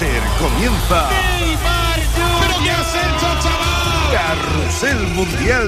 SER comienza ¡Neymar! ¿Pero qué has hecho, chaval? Carrusel Mundial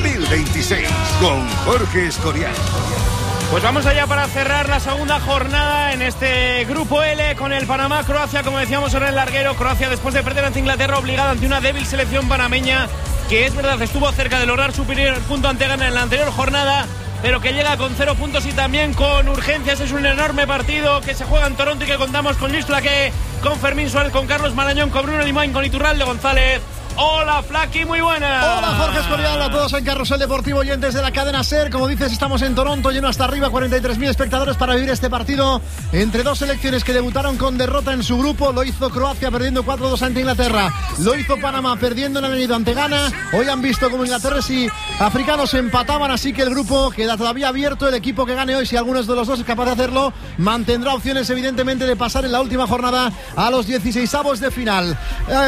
2026 con Jorge Escorial. Pues vamos allá para cerrar la segunda jornada en este grupo L con el Panamá-Croacia, como decíamos en el larguero. Croacia, después de perder ante Inglaterra, obligada ante una débil selección panameña, que es verdad estuvo cerca de lograr su primer punto ante Ghana en la anterior jornada, pero que llega con 0 puntos y también con urgencias. Es un enorme partido que se juega en Toronto y que contamos con Luis Flaqué, con Fermín Suárez, con Carlos Marañón, con Bruno Limain, con Iturralde González. Hola, Flaqui, muy buenas. Hola, Jorge Escorial, a todos en Carrusel Deportivo, oyentes de la cadena SER. Como dices, estamos en Toronto, lleno hasta arriba, 43.000 espectadores para vivir este partido entre dos selecciones que debutaron con derrota en su grupo. Lo hizo Croacia perdiendo 4-2 ante Inglaterra, lo hizo Panamá perdiendo en el añadido ante Ghana. Hoy han visto como ingleses y africanos empataban, así que el grupo queda todavía abierto. El equipo que gane hoy, si alguno de los dos es capaz de hacerlo, mantendrá opciones evidentemente de pasar en la última jornada a los 16avos de final.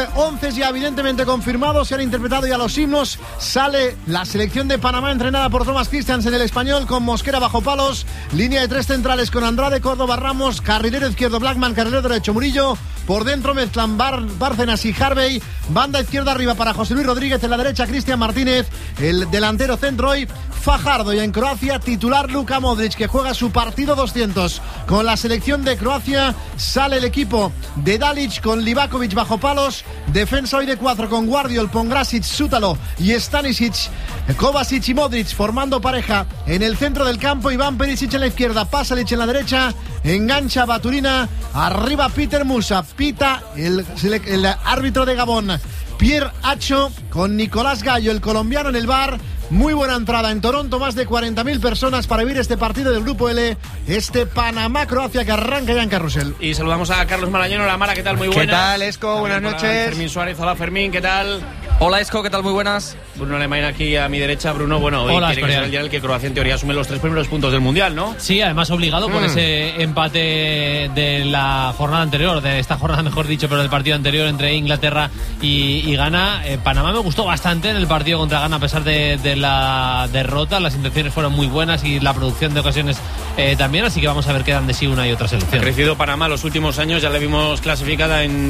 11 ya evidentemente confirmados, se han interpretado ya los himnos. Sale la selección de Panamá entrenada por Thomas Christiansen, el español, con Mosquera bajo palos, línea de 3 centrales con Andrade, Córdoba, Ramos, carrilero izquierdo Blackman, carrilero derecho Murillo, por dentro mezclan Bárcenas y Harvey, banda izquierda arriba para José Luis Rodríguez, en la derecha Cristian Martínez, el delantero centro hoy Fajardo, y en Croacia titular Luka Modric, que juega su partido 200 con la selección de Croacia. Sale el equipo de Dalic con Livakovic bajo palos, defensa hoy de 4 con Guardiol, Pongrasic, Sútalo y Stanisic, Kovacic y Modric formando pareja en el centro del campo. Iván Perisic en la izquierda, Pasalic en la derecha, engancha Baturina, arriba Peter Musa, pita el árbitro de Gabón Pierre Acho, con Nicolás Gallo, el colombiano, en el bar. Muy buena entrada en Toronto, más de 40.000 personas para vivir este partido del Grupo L, este Panamá-Croacia que arranca ya en Carrusel. Y saludamos a Carlos Marañón. Hola, Mara, ¿qué tal? Muy buenas. ¿Qué tal, Esco? Buenas noches. Fermín Suárez, hola Fermín, ¿qué tal? Hola, Esco, ¿qué tal? Muy buenas. Bruno Lemain aquí a mi derecha. Bruno, bueno, hoy hola, tiene que ser el día en el que Croacia en teoría asume los 3 primeros puntos del Mundial, ¿no? Sí, además obligado por ese empate de la jornada anterior, de esta jornada mejor dicho, pero del partido anterior entre Inglaterra y Ghana. Panamá me gustó bastante en el partido contra Ghana a pesar de la derrota. Las intenciones fueron muy buenas y la producción de ocasiones también, así que vamos a ver qué dan de sí una y otra selección. Ha crecido Panamá los últimos años, ya la vimos clasificada en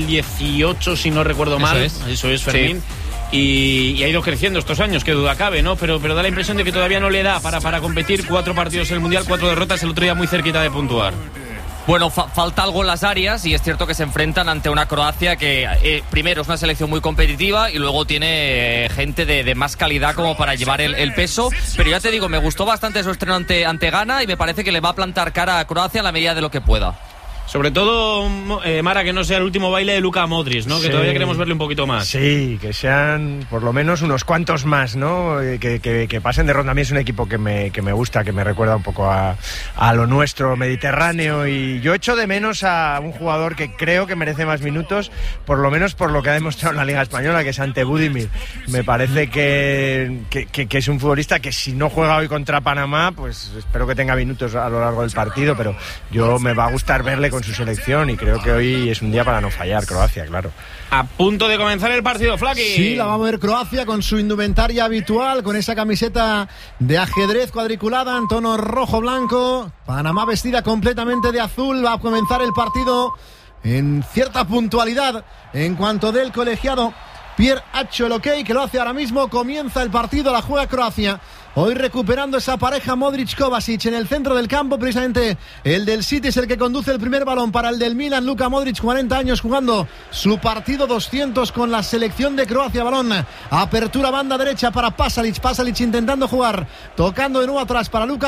2018, si no recuerdo mal. Eso es, Fermín. Sí. Y ha ido creciendo estos años, que duda cabe, ¿no? Pero da la impresión de que todavía no le da para competir. 4 partidos en el Mundial, 4 derrotas, el otro día muy cerquita de puntuar. Bueno, falta algo en las áreas y es cierto que se enfrentan ante una Croacia que primero es una selección muy competitiva y luego tiene gente de más calidad como para llevar el peso, pero ya te digo, me gustó bastante su estreno ante Ghana y me parece que le va a plantar cara a Croacia en la medida de lo que pueda. Sobre todo, Mara, que no sea el último baile de Luka Modric, ¿no? Sí. Que todavía queremos verle un poquito más. Sí, que sean por lo menos unos cuantos más, ¿no? Que pasen de ronda. A mí es un equipo que me gusta, que me recuerda un poco a lo nuestro mediterráneo, y yo echo de menos a un jugador que creo que merece más minutos, por lo menos por lo que ha demostrado en la Liga Española, que es Ante Budimir. Me parece que es un futbolista que si no juega hoy contra Panamá, pues espero que tenga minutos a lo largo del partido, pero yo me va a gustar verle con su selección y creo que hoy es un día para no fallar. Croacia, claro. A punto de comenzar el partido, Flaqui. Sí, la vamos a ver Croacia con su indumentaria habitual, con esa camiseta de ajedrez cuadriculada en tono rojo-blanco. Panamá vestida completamente de azul. Va a comenzar el partido en cierta puntualidad en cuanto del colegiado Pierre Acho el ok, que lo hace ahora mismo. Comienza el partido, la juega Croacia. Hoy recuperando esa pareja Modric-Kovacic en el centro del campo. Precisamente el del City es el que conduce el primer balón para el del Milan. Luka Modric, 40 años, jugando su partido 200 con la selección de Croacia. Balón, apertura banda derecha para Pasalic. Pasalic intentando jugar, tocando de nuevo atrás para Luka